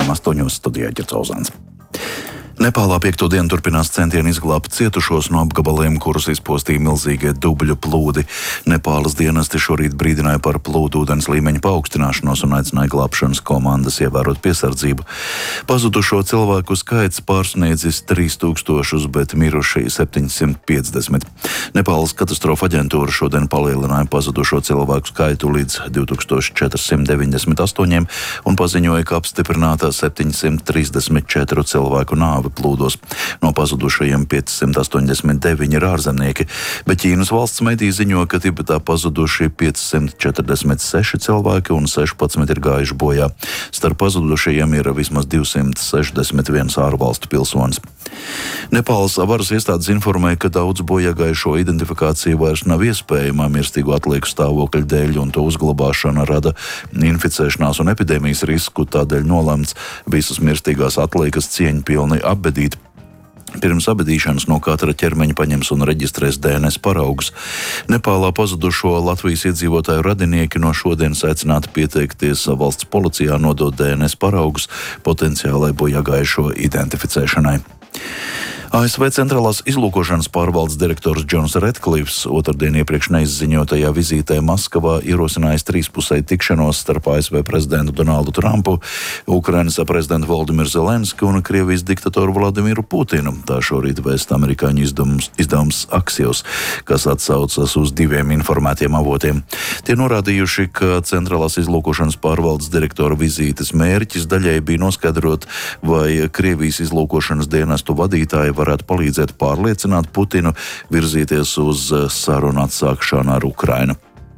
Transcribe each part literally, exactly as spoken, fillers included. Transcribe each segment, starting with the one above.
pusdien astoņos studijā Ģercauzāns. Nepālā piekto dienu turpinās centieni izglābt cietušos no apgabaliem, kurus izpostīja milzīgie dubļu plūdi. Nepālas dienesti šorīt brīdināja par plūdu ūdens līmeņa paaugstināšanos un aicināja glābšanas komandas ievērot piesardzību. Pazudušo cilvēku skaits pārsniedzis trīs tūkstošus, bet miruši septiņsimt piecdesmit. Nepālas katastrofa aģentūra šodien palielināja pazudušo cilvēku skaitu līdz divi tūkstoši četri simti deviņdesmit astoņiem un paziņoja, ka apstiprināta septiņsimt trīsdesmit četru cilvēku nāve plūdos. No pazudušajiem piecsimt astoņdesmit deviņi ir ārzemnieki, bet Ķīnas valsts mediji ziņo, ka Tibetā pazuduši piecsimt četrdesmit seši cilvēki un sešpadsmit ir gājuši bojā. Starp pazudušajiem ir vismaz divsimt sešdesmit viens ārvalstu pilsonis. Nepālas varas iestādes informēja, ka daudz bojāgājušo identifikācija vairs nav iespējama mirstīgo atlieku stāvokļa dēļ, un to uzglabāšana rada inficēšanās un epidēmijas risku, tādēļ nolemts visas mirstīgās atliekas cieņpilni apbedīt. Pirms abedīšanas no katra ķermeņa paņems un reģistrēs D N S paraugus. Nepālā pazudušo Latvijas iedzīvotāju radinieki no šodienas aicināti pieteikties valsts policijā nodot D N S paraugus potenciālai bojāgājušo identificēšanai. A S V centrālās izlūkošanas pārvaldes direktors Džons Redklifs otrdien iepriekš neizziņotajā vizītē Maskavā ierosinājis trīspusēju tikšanos starp A S V prezidentu Donaldu Trumpu, Ukrainas prezidentu Voldimiru Zelenski un Krievijas diktatoru Vladimiru Putinu. Tā šorīt vēsta amerikāņu izdevums, izdevums Axios, kas atsaucas uz diviem informētiem avotiem. Tie norādījuši, ka centrālās izlūkošanas pārvaldes direktora vizītes mērķis daļai bija noskaidrot, vai Krievijas izlūkošanas dienestu vadītāji varētu palīdzēt pārliecināt Putinu virzīties uz sarunu atsākšanu ar Ukrainu.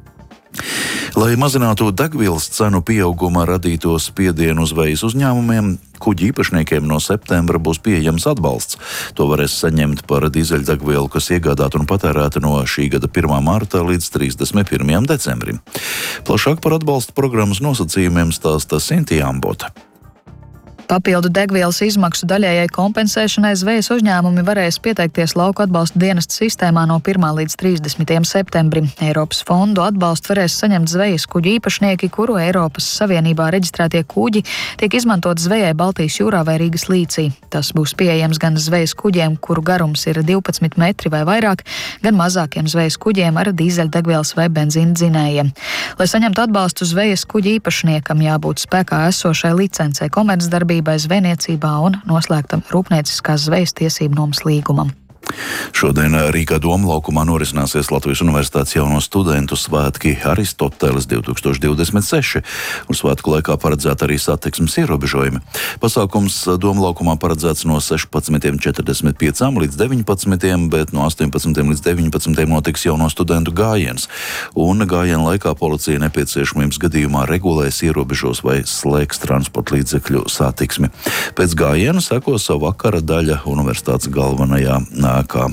Lai mazinātu degvielas cenu pieauguma radīto spiedienu uz zvejas uzņēmumiem, kuģi īpašniekiem no septembra būs pieejams atbalsts. To varēs saņemt par dīzeļdegvielu, kas iegādāta un patērēta no šī gada pirmā marta līdz trīsdesmit pirmajam decembrim. Plašāk par atbalsta programmas nosacījumiem stāsta Sintija Ambota. Papildu degvielas izmaksu daļējai kompensēšanai zvejas uzņēmumi varēs pieteikties lauku atbalsta dienesta sistēmā no pirmā līdz trīsdesmitajam septembrim. Eiropas fondu atbalstu varēs saņemt zvejas kuģi īpašnieki, kuru Eiropas Savienībā reģistrētie kuģi tiek izmantot zvejai Baltijas jūrā vai Rīgas līcī. Tas būs pieejams gan zvejas kuģiem, kuru garums ir divpadsmit metri vai vairāk, gan mazākiem zvejas kuģiem ar dīzeļdegvielas vai benzīna dzinējiem. Lai saņemtu atbalstu zvejas kuģi īpašniekam, jābūt spēkā esošai licencei komercdarbībai, zvejniecībā un noslēgtam rūpnieciskās zvejas tiesību nomas līgumam. Šodien Rīgā Doma laukumā norisināsies Latvijas Universitātes jauno studentu svētki Aristoteles divi tūkstoši divdesmit seši, un svētku laikā paredzēta arī satiksmes ierobežojumi. Pasākums Doma laukumā paredzēts no sešpadsmitiem četrdesmit piecām līdz deviņpadsmitiem, bet no astoņpadsmitiem līdz deviņpadsmitiem notiks jauno studentu gājiens, un gājiena laikā policija nepieciešamības gadījumā regulēs, ierobežos vai slēgs transporta līdzekļu satiksmi. Pēc gājiena sekos vakara daļa universitātes galvenajā nākā.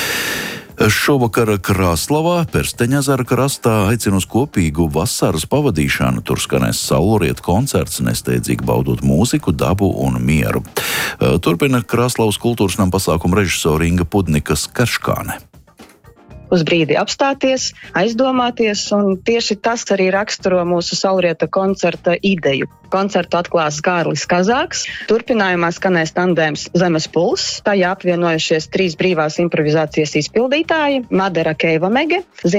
Šovakar Krāslavā, Persteņezera krastā aicina uz kopīgu vasaras pavadīšanu. Tur skanēs saulriet koncerts, nesteidzīgi baudot mūziku, dabu un mieru. Turpina Krāslavas kultūras nama pasākumu režisore Inga Pudnikas-Karškāne. Uz brīdi apstāties, aizdomāties, un tieši tas arī raksturo mūsu saulrieta koncerta ideju. Koncertu atklās Kārlis Kazāks, turpinājumā skanēs tandēms Zemes pulss, tajā apvienojušies trīs brīvās improvizācijas izpildītāji – Madara Keivamege,